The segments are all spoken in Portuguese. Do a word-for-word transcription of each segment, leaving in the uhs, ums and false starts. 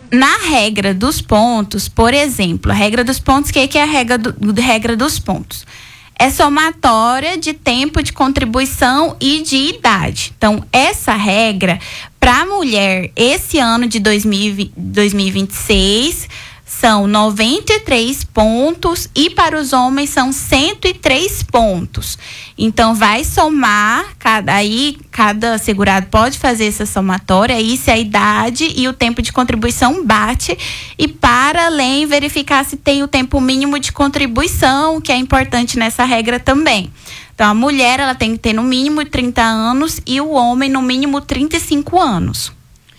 Na regra dos pontos, por exemplo, a regra dos pontos, o que, que é a regra, do, regra dos pontos? É somatória de tempo de contribuição e de idade. Então, essa regra, para a mulher, esse ano de dois mil e vinte e seis, são noventa e três pontos e para os homens são cento e três pontos. Então, vai somar, cada, aí cada segurado pode fazer essa somatória, aí se a idade e o tempo de contribuição bate, e para além verificar se tem o tempo mínimo de contribuição, que é importante nessa regra também. Então, a mulher ela tem que ter no mínimo trinta anos e o homem no mínimo trinta e cinco anos.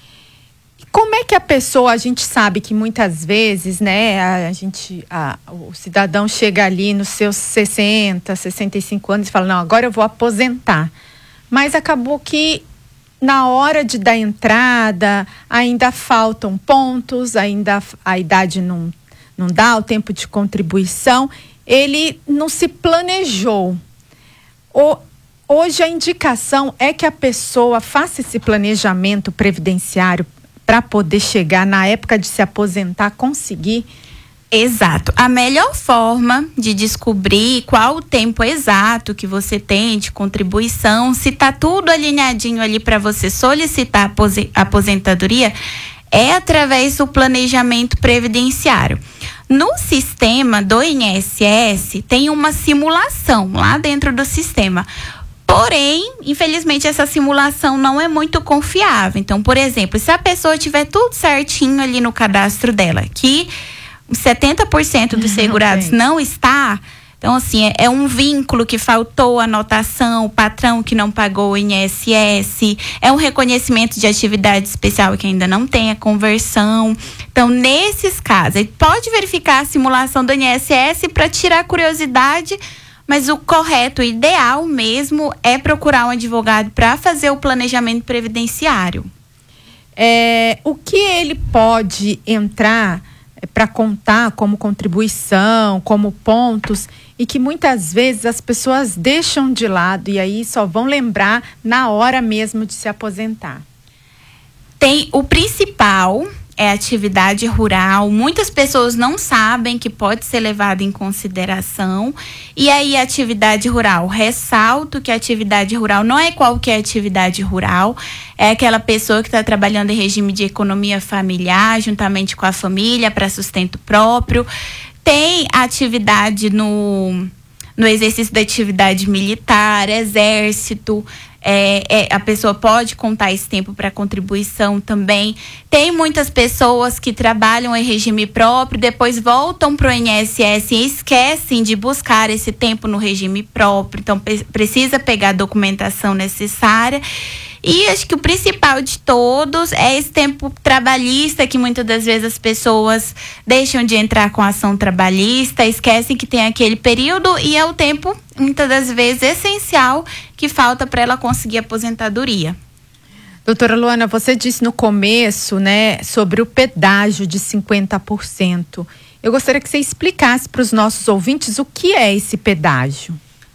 Como é que a pessoa, a gente sabe que muitas vezes, né, a, a gente, a, o cidadão chega ali nos seus sessenta, sessenta e cinco anos e fala, não, agora eu vou aposentar. Mas acabou que na hora de dar entrada, ainda faltam pontos, ainda a idade não, não dá, o tempo de contribuição, ele não se planejou. O, hoje a indicação é que a pessoa faça esse planejamento previdenciário para poder chegar na época de se aposentar, conseguir. Exato. A melhor forma de descobrir qual o tempo exato que você tem de contribuição, se tá tudo alinhadinho ali para você solicitar a aposentadoria, é através do planejamento previdenciário. No sistema do I N S S, tem uma simulação lá dentro do sistema. Porém, infelizmente, essa simulação não é muito confiável. Então, por exemplo, se a pessoa tiver tudo certinho ali no cadastro dela, que setenta por cento dos segurados okay. não está, então, assim, é, é um vínculo que faltou, anotação, o patrão que não pagou o I N S S, é um reconhecimento de atividade especial que ainda não tem a conversão. Então, nesses casos, ele pode verificar a simulação do I N S S para tirar a curiosidade. Mas o correto, o ideal mesmo é procurar um advogado para fazer o planejamento previdenciário. É, o que ele pode entrar para contar como contribuição, como pontos, e que muitas vezes as pessoas deixam de lado e aí só vão lembrar na hora mesmo de se aposentar? Tem o principal... é atividade rural, muitas pessoas não sabem que pode ser levado em consideração. E aí, a atividade rural, ressalto que a atividade rural não é qualquer atividade rural, é aquela pessoa que está trabalhando em regime de economia familiar, juntamente com a família, para sustento próprio. Tem atividade no, no exercício da atividade militar, exército. É, é, a pessoa pode contar esse tempo para contribuição também. Tem muitas pessoas que trabalham em regime próprio, depois voltam para o I N S S e esquecem de buscar esse tempo no regime próprio. Então, pe- precisa pegar a documentação necessária. E acho que o principal de todos é esse tempo trabalhista, que muitas das vezes as pessoas deixam de entrar com a ação trabalhista, esquecem que tem aquele período, e é o tempo, muitas das vezes, essencial que falta para ela conseguir a aposentadoria. Doutora Luana, você disse no começo, né, sobre o pedágio de cinquenta por cento. Eu gostaria que você explicasse para os nossos ouvintes o que é esse pedágio.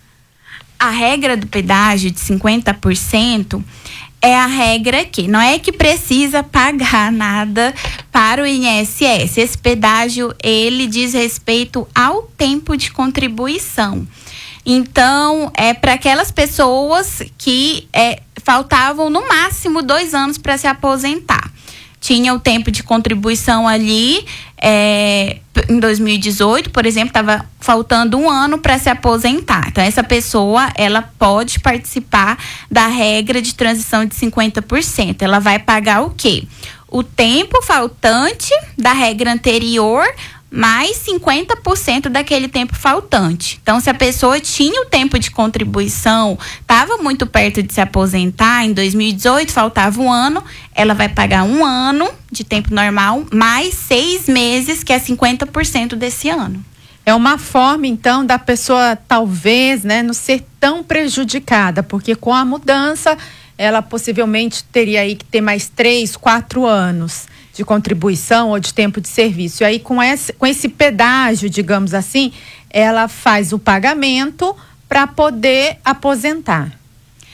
A regra do pedágio de cinquenta por cento é a regra que não é que precisa pagar nada para o I N S S. Esse pedágio, ele diz respeito ao tempo de contribuição. Então, é para aquelas pessoas que é, faltavam no máximo dois anos para se aposentar. Tinha o tempo de contribuição ali, é, em dois mil e dezoito, por exemplo, estava faltando um ano para se aposentar. Então, essa pessoa, ela pode participar da regra de transição de cinquenta por cento. Ela vai pagar o quê? O tempo faltante da regra anterior, mais cinquenta por cento daquele tempo faltante. Então, se a pessoa tinha o tempo de contribuição, estava muito perto de se aposentar, em dois mil e dezoito faltava um ano, ela vai pagar um ano de tempo normal, mais seis meses, que é cinquenta por cento desse ano. É uma forma, então, da pessoa, talvez, né, não ser tão prejudicada, porque com a mudança, ela possivelmente teria aí que ter mais três, quatro anos de contribuição ou de tempo de serviço. E aí, com esse, com esse pedágio, digamos assim, ela faz o pagamento para poder aposentar.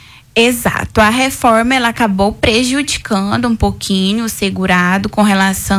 Exato. A reforma, ela acabou prejudicando um pouquinho o segurado com relação